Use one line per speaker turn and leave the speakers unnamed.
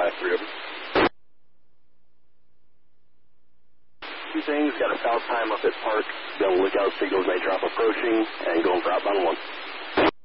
3 of them. Two things, got a south time up at Park. Be able to look out signals may drop approaching and going for outbound 1.